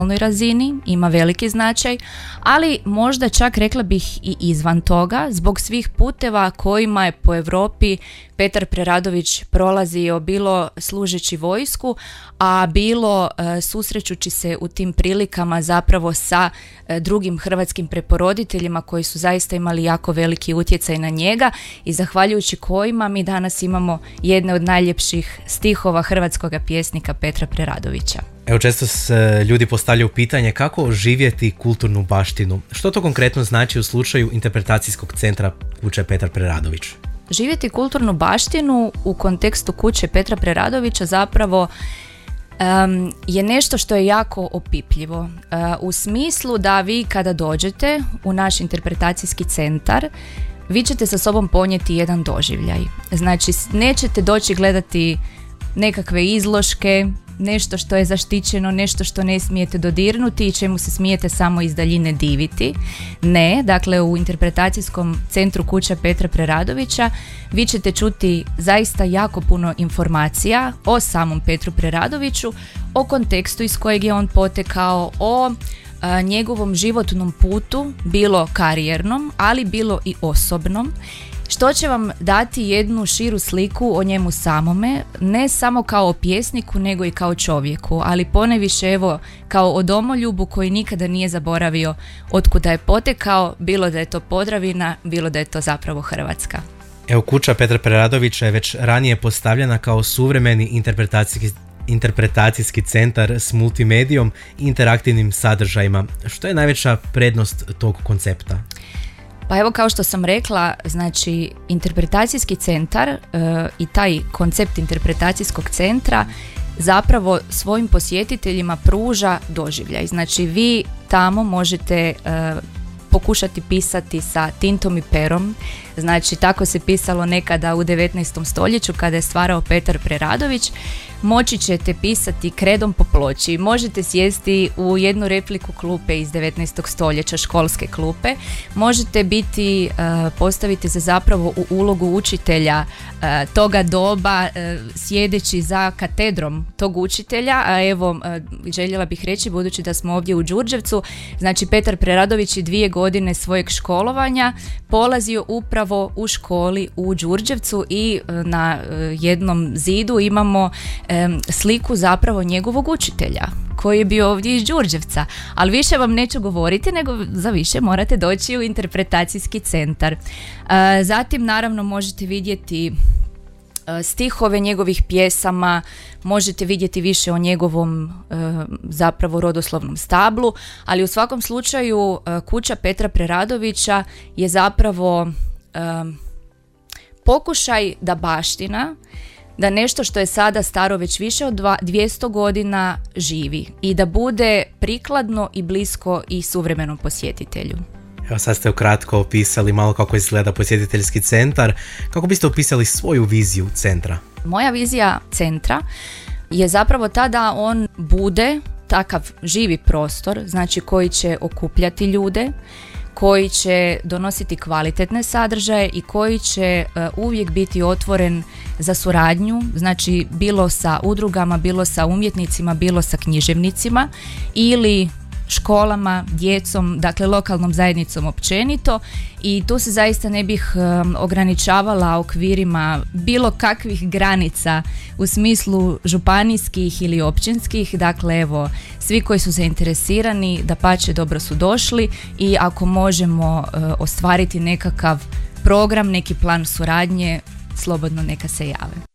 razini, ima veliki značaj, ali možda čak rekla bih i izvan toga, zbog svih puteva kojima je po Europi Petar Preradović prolazio, bilo služeći vojsku, a bilo susrećući se u tim prilikama zapravo sa drugim hrvatskim preporoditeljima koji su zaista imali jako veliki utjecaj na njega i zahvaljujući kojima mi danas imamo jedne od najljepših stihova hrvatskog pjesnika Petra Preradovića. Evo, često se ljudi postavljaju pitanje kako oživjeti kulturnu baštinu. Što to konkretno znači u slučaju interpretacijskog centra kuće Petar Preradović? Živjeti kulturnu baštinu u kontekstu kuće Petra Preradovića zapravo je nešto što je jako opipljivo. U smislu da vi kada dođete u naš interpretacijski centar, vi ćete sa sobom ponijeti jedan doživljaj. Znači, nećete doći gledati nekakve izloške, nešto što je zaštićeno, nešto što ne smijete dodirnuti i čemu se smijete samo iz daljine diviti. Ne, dakle u interpretacijskom centru kuća Petra Preradovića vi ćete čuti zaista jako puno informacija o samom Petru Preradoviću, o kontekstu iz kojeg je on potekao, o njegovom životnom putu, bilo karijernom, ali bilo i osobnom, što će vam dati jednu širu sliku o njemu samome, ne samo kao o pjesniku, nego i kao čovjeku, ali ponajviše evo kao o domoljubu koji nikada nije zaboravio otkuda je potekao, bilo da je to Podravina, bilo da je to zapravo Hrvatska. Evo, kuća Petra Preradovića je već ranije postavljena kao suvremeni interpretacijski centar s multimedijom i interaktivnim sadržajima. Što je najveća prednost tog koncepta? Pa evo, kao što sam rekla, znači interpretacijski centar i taj koncept interpretacijskog centra zapravo svojim posjetiteljima pruža doživljaj. Znači vi tamo možete pokušati pisati sa tintom i perom, znači tako se pisalo nekada u 19. stoljeću kada je stvarao Petar Preradović. Moći ćete pisati kredom po ploči, možete sjesti u jednu repliku klupe iz 19. stoljeća, školske klupe, možete postaviti se zapravo u ulogu učitelja toga doba, sjedeći za katedrom tog učitelja, a evo željela bih reći, budući da smo ovdje u Đurđevcu, znači Petar Preradović je 2 godine svojeg školovanja polazio upravo u školi u Đurđevcu i na jednom zidu imamo sliku zapravo njegovog učitelja koji je bio ovdje iz Đurđevca, ali više vam neću govoriti, nego za više morate doći u interpretacijski centar. Zatim naravno možete vidjeti stihove njegovih pjesama, možete vidjeti više o njegovom zapravo rodoslovnom stablu, ali u svakom slučaju kuća Petra Preradovića je zapravo pokušaj da baština, da nešto što je sada staro već više od 200 godina živi i da bude prikladno i blisko i suvremenom posjetitelju. Evo, sad ste ukratko opisali malo kako izgleda posjetiteljski centar. Kako biste opisali svoju viziju centra? Moja vizija centra je zapravo ta da on bude takav živi prostor, znači koji će okupljati ljude, koji će donositi kvalitetne sadržaje i koji će uvijek biti otvoren za suradnju, znači bilo sa udrugama, bilo sa umjetnicima, bilo sa književnicima ili školama, djecom, dakle lokalnom zajednicom općenito, i tu se zaista ne bih ograničavala okvirima bilo kakvih granica u smislu županijskih ili općinskih. Dakle evo, svi koji su zainteresirani dapače dobro su došli i ako možemo ostvariti nekakav program, neki plan suradnje, slobodno neka se jave.